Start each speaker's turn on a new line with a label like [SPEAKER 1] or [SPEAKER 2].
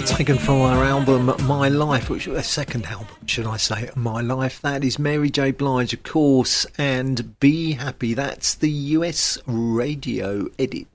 [SPEAKER 1] Taken from our album My Life, which was a second album, should I say, My Life. That is Mary J. Blige, of course, and Be Happy. That's the US radio edit.